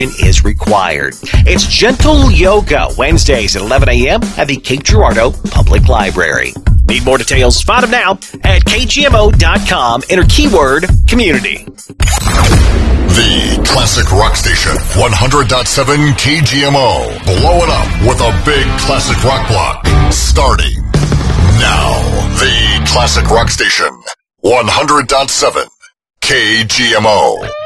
is required. It's Gentle Yoga, Wednesdays at 11 a.m. at the Cape Girardeau Public Library. Need more details? Find them now at kgmo.com. Enter keyword community. The Classic Rock Station, 100.7 KGMO. Blow it up with a big classic rock block. Starting now. The Classic Rock Station, 100.7 KGMO.